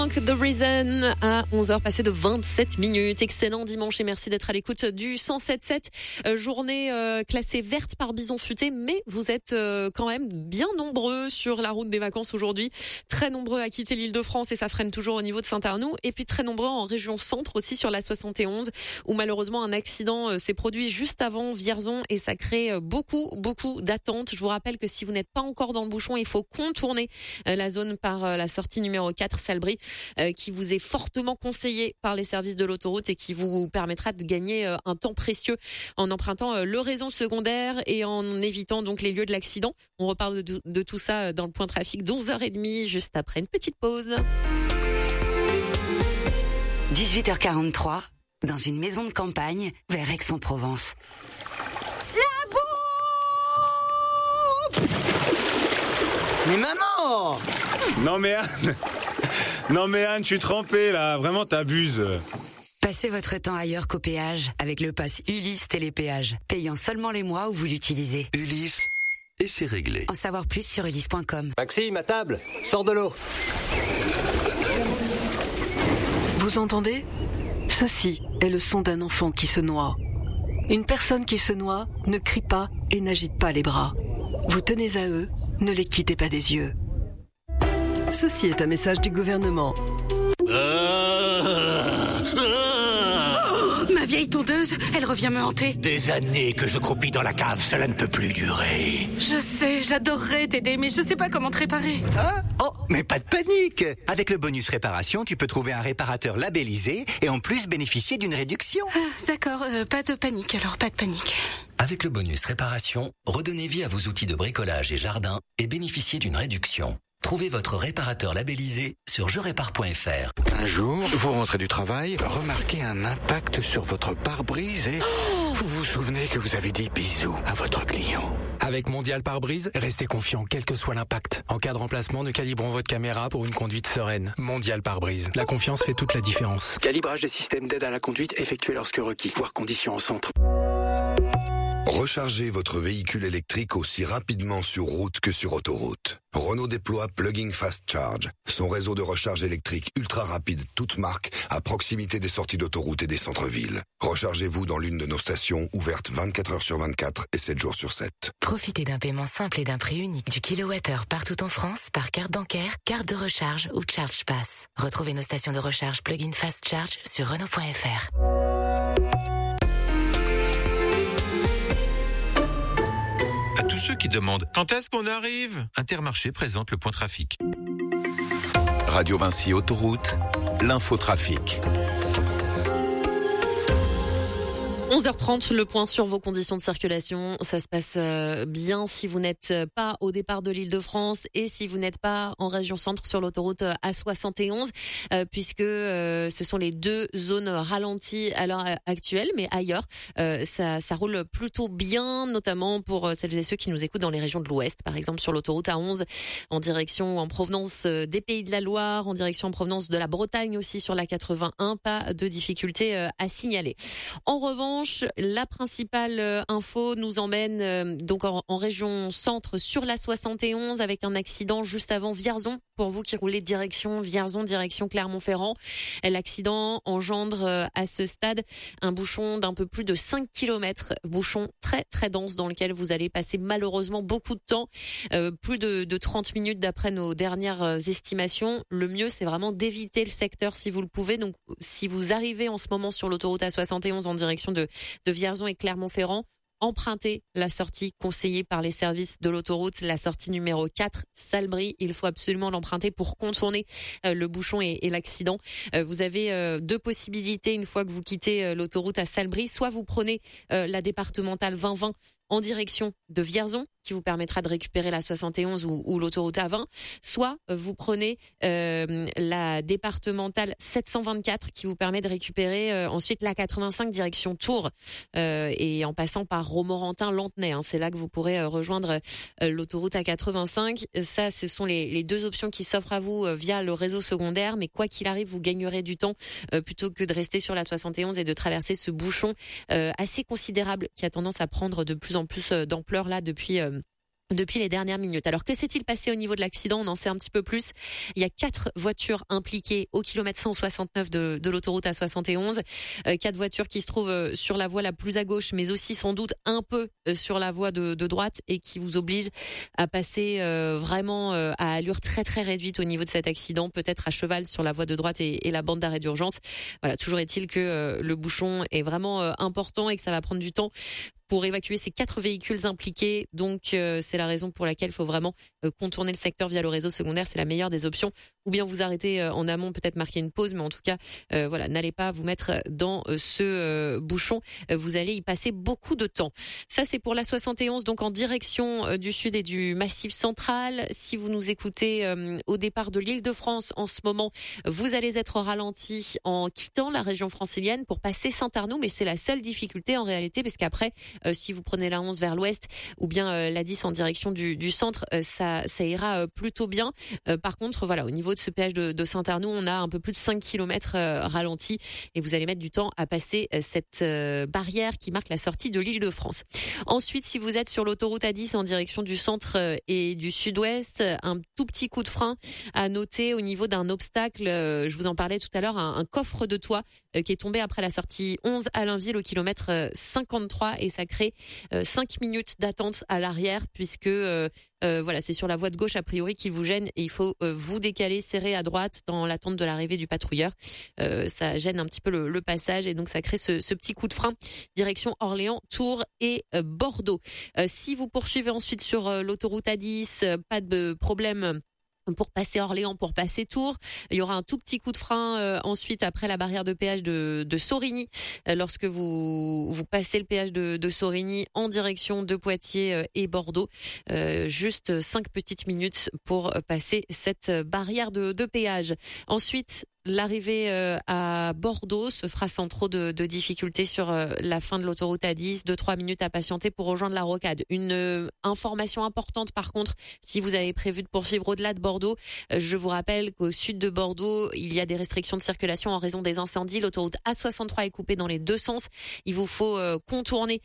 The Reason à 11h passé de 27 minutes. Excellent dimanche et merci d'être à l'écoute du 107.7. Journée classée verte par Bison Futé, mais vous êtes quand même bien nombreux sur la route des vacances aujourd'hui. Très nombreux à quitter l'Île-de-France et ça freine toujours au niveau de Saint-Arnoux. Et puis très nombreux en région centre aussi sur la 71 où malheureusement un accident s'est produit juste avant Vierzon et ça crée beaucoup d'attentes. Je vous rappelle que si vous n'êtes pas encore dans le bouchon, il faut contourner la zone par la sortie numéro 4 Salbris. Qui vous est fortement conseillé par les services de l'autoroute et qui vous permettra de gagner un temps précieux en empruntant le réseau secondaire et en évitant donc les lieux de l'accident. On reparle de tout ça dans le point trafic d'11h30 juste après une petite pause. 18h43, dans une maison de campagne vers Aix-en-Provence. La bouffe! Mais maman! Non mais Anne, je suis trempé là, vraiment t'abuses. Passez votre temps ailleurs qu'au péage avec le pass Ulysse Télépéage, payant seulement les mois où vous l'utilisez. Ulysse, et c'est réglé. En savoir plus sur ulysse.com. Maxime, à table, sors de l'eau. Vous entendez ? Ceci est le son d'un enfant qui se noie. Une personne qui se noie ne crie pas et n'agite pas les bras. Vous tenez à eux, ne les quittez pas des yeux. Ceci est un message du gouvernement. Ma vieille tondeuse, elle revient me hanter. Des années que je croupis dans la cave, cela ne peut plus durer. Je sais, j'adorerais t'aider, mais je sais pas comment te réparer. Hein? Oh, mais pas de panique. Avec le bonus réparation, tu peux trouver un réparateur labellisé et en plus bénéficier d'une réduction. Ah, d'accord, pas de panique alors, pas de panique. Avec le bonus réparation, redonnez vie à vos outils de bricolage et jardin et bénéficiez d'une réduction. Trouvez votre réparateur labellisé sur jerépare.fr. Un jour, vous rentrez du travail, remarquez un impact sur votre pare-brise et vous vous souvenez que vous avez dit bisous à votre client. Avec Mondial Pare-Brise, restez confiant quel que soit l'impact. En cas de remplacement, nous calibrons votre caméra pour une conduite sereine. Mondial Pare-Brise. La confiance fait toute la différence. Calibrage des systèmes d'aide à la conduite effectué lorsque requis. Voir conditions en centre. Rechargez votre véhicule électrique aussi rapidement sur route que sur autoroute. Renault déploie Plug-in Fast Charge, son réseau de recharge électrique ultra rapide, toute marque, à proximité des sorties d'autoroute et des centres-villes. Rechargez-vous dans l'une de nos stations ouvertes 24 heures sur 24 et 7 jours sur 7. Profitez d'un paiement simple et d'un prix unique du kilowattheure partout en France par carte bancaire, carte de recharge ou Charge Pass. Retrouvez nos stations de recharge Plug-in Fast Charge sur Renault.fr. À tous ceux qui demandent quand est-ce qu'on arrive, Intermarché présente le point trafic. Radio Vinci Autoroute, l'infotrafic. 11h30, le point sur vos conditions de circulation. Ça se passe bien si vous n'êtes pas au départ de l'Île-de-France et si vous n'êtes pas en région centre sur l'autoroute A71, puisque ce sont les deux zones ralenties à l'heure actuelle, mais ailleurs, ça roule plutôt bien, notamment pour celles et ceux qui nous écoutent dans les régions de l'Ouest, par exemple sur l'autoroute A11, en direction ou en provenance des Pays de la Loire, en direction en provenance de la Bretagne aussi sur la 81, pas de difficultés à signaler. En revanche, la principale info nous emmène donc en région centre sur la 71 avec un accident juste avant Vierzon. Pour vous qui roulez direction Vierzon, direction Clermont-Ferrand, l'accident engendre à ce stade un bouchon d'un peu plus de 5 km, bouchon très très dense dans lequel vous allez passer malheureusement beaucoup de temps, plus de 30 minutes d'après nos dernières estimations. Le mieux c'est vraiment d'éviter le secteur si vous le pouvez. Donc si vous arrivez en ce moment sur l'autoroute A71 en direction de Vierzon et Clermont-Ferrand, empruntez la sortie conseillée par les services de l'autoroute, la sortie numéro 4, Salbris. Il faut absolument l'emprunter pour contourner le bouchon et l'accident. Vous avez deux possibilités une fois que vous quittez l'autoroute à Salbris. Soit vous prenez la départementale 2020 en direction de Vierzon, qui vous permettra de récupérer la 71 ou l'autoroute A20, soit vous prenez la départementale 724 qui vous permet de récupérer ensuite la 85 direction Tours et en passant par Romorantin-Lantenay. C'est là que vous pourrez rejoindre l'autoroute A85. Ça, ce sont les deux options qui s'offrent à vous via le réseau secondaire, mais quoi qu'il arrive, vous gagnerez du temps plutôt que de rester sur la 71 et de traverser ce bouchon assez considérable qui a tendance à prendre de plus en plus d'ampleur là depuis depuis les dernières minutes. Alors que s'est-il passé au niveau de l'accident? On en sait un petit peu plus. Il y a 4 voitures impliquées au kilomètre 169 de l'autoroute A71. 4 voitures qui se trouvent sur la voie la plus à gauche, mais aussi sans doute un peu sur la voie de droite et qui vous obligent à passer vraiment à allure très très réduite au niveau de cet accident, peut-être à cheval sur la voie de droite et la bande d'arrêt d'urgence. Voilà, toujours est-il que le bouchon est vraiment important et que ça va prendre du temps pour évacuer ces 4 véhicules impliqués. Donc c'est la raison pour laquelle il faut vraiment contourner le secteur via le réseau secondaire. C'est la meilleure des options. Ou bien vous arrêtez en amont, peut-être marquer une pause, mais en tout cas, voilà, n'allez pas vous mettre dans ce bouchon. Vous allez y passer beaucoup de temps. Ça, c'est pour la 71, donc en direction du sud et du Massif central. Si vous nous écoutez au départ de l'Île-de-France en ce moment, vous allez être ralenti en quittant la région francilienne pour passer Saint-Arnoux, mais c'est la seule difficulté en réalité, parce qu'après, si vous prenez la 11 vers l'ouest ou bien la 10 en direction du centre, ça ira plutôt bien. Par contre, voilà, au niveau de ce péage de Saint-Arnoux, on a un peu plus de 5 km ralenti et vous allez mettre du temps à passer cette barrière qui marque la sortie de l'Île-de-France. Ensuite, si vous êtes sur l'autoroute A10 en direction du centre et du sud-ouest, un tout petit coup de frein à noter au niveau d'un obstacle. Je vous en parlais tout à l'heure, un coffre de toit qui est tombé après la sortie 11 à Allainville au kilomètre 53 et ça crée 5 minutes d'attente à l'arrière puisque voilà, c'est sur la voie de gauche a priori qui vous gêne et il faut vous décaler, serrer à droite dans l'attente de l'arrivée du patrouilleur. Ça gêne un petit peu le passage et donc ça crée ce petit coup de frein direction Orléans, Tours et Bordeaux. Si vous poursuivez ensuite sur l'autoroute A10, pas de problème pour passer Orléans, pour passer Tours. Il y aura un tout petit coup de frein ensuite après la barrière de péage de Sorigny lorsque vous passez le péage de Sorigny en direction de Poitiers et Bordeaux. Juste 5 petites minutes pour passer cette barrière de péage. Ensuite, l'arrivée à Bordeaux se fera sans trop de difficultés sur la fin de l'autoroute A10, 2-3 minutes à patienter pour rejoindre la rocade. Une information importante par contre, si vous avez prévu de poursuivre au-delà de Bordeaux, je vous rappelle qu'au sud de Bordeaux, il y a des restrictions de circulation en raison des incendies. L'autoroute A63 est coupée dans les 2 sens. Il vous faut contourner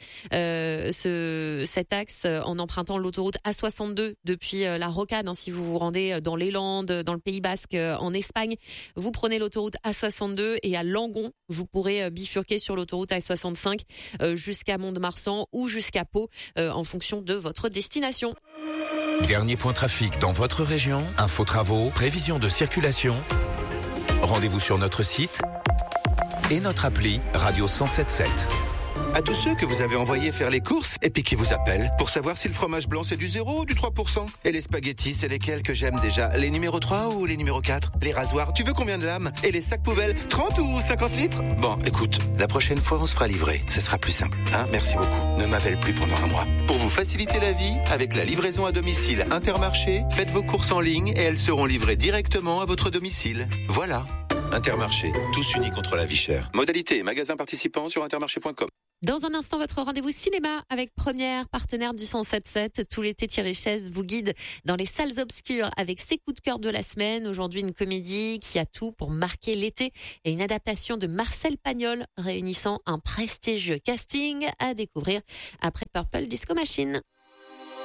cet axe en empruntant l'autoroute A62 depuis la rocade. Si vous vous rendez dans les Landes, dans le Pays Basque, en Espagne, vous prenez l'autoroute A62 et à Langon, vous pourrez bifurquer sur l'autoroute A65 jusqu'à Mont-de-Marsan ou jusqu'à Pau en fonction de votre destination. Dernier point trafic dans votre région, info travaux, prévision de circulation. Rendez-vous sur notre site et notre appli Radio 107.7. À tous ceux que vous avez envoyés faire les courses et puis qui vous appellent pour savoir si le fromage blanc c'est du 0 ou du 3%. Et les spaghettis, c'est lesquels que j'aime déjà? Les numéros 3 ou les numéros 4? Les rasoirs, tu veux combien de lames? Et les sacs poubelles, 30 ou 50 litres? Bon, écoute, la prochaine fois on se fera livrer. Ce sera plus simple. Merci beaucoup. Ne m'appelle plus pendant un mois. Pour vous faciliter la vie, avec la livraison à domicile Intermarché, faites vos courses en ligne et elles seront livrées directement à votre domicile. Voilà. Intermarché, tous unis contre la vie chère. Modalité, magasin participant sur intermarché.com. Dans un instant, votre rendez-vous cinéma avec Première, partenaire du 107.7. Tout l'été, Thierry Chaise vous guide dans les salles obscures avec ses coups de cœur de la semaine. Aujourd'hui, une comédie qui a tout pour marquer l'été et une adaptation de Marcel Pagnol réunissant un prestigieux casting à découvrir après Purple Disco Machine.